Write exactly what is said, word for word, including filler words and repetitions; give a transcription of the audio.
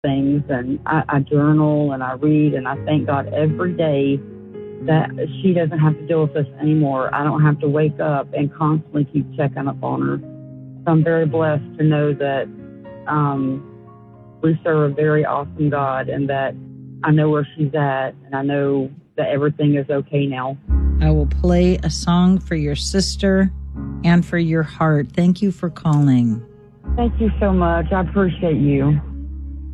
things, and I, I journal and I read, and I thank God every day that she doesn't have to deal with this anymore. I don't have to wake up and constantly keep checking up on her. So I'm very blessed to know that um, we serve a very awesome God, and that I know where she's at, and I know that everything is okay now. I will play a song for your sister and for your heart. Thank you for calling. Thank you so much. I appreciate you.